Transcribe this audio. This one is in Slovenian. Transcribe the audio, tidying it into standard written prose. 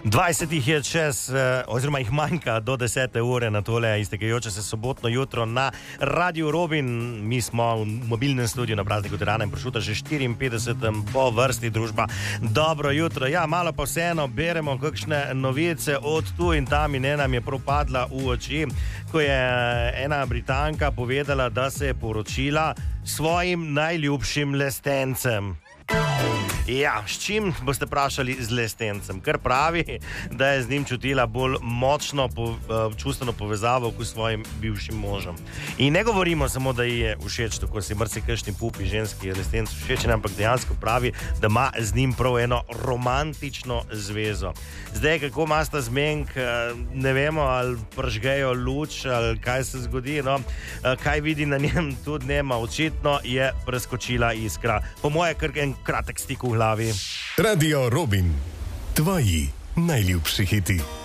20 jih je čez, oziroma jih manjka do 10. ure na tole iztekajoče se sobotno jutro na Radio Robin. Mi smo v mobilnem studiu na prazniku Tirana in Pršuta že 54. po vrsti družba. Dobro jutro. Ja, malo pa vseeno beremo kakšne novice od tu in tam in ena mi je propadla v oči, ko je ena Britanka povedala, da se je poročila svojim najljubšim lestencem. Ja, s čim boste vprašali? Z lestencem, ker pravi, da je z njim čutila bolj močno čustveno povezavo kot s svojim bivšim možem. In ne govorimo samo, da ji je všeč, tako si marsikakšni pupi ženski lestenc všeč, ampak dejansko pravi, da ima z njim prav eno romantično zvezo. Zdaj, kako ima sta zmenk, ne vemo, ali pržgejo luč, ali kaj se zgodi, no, kaj vidi na njem, tudi nema, očitno je preskočila iskra. Po moje, kar en kratek stik v glavi. Radio Robin, tvoji najljubši hiti.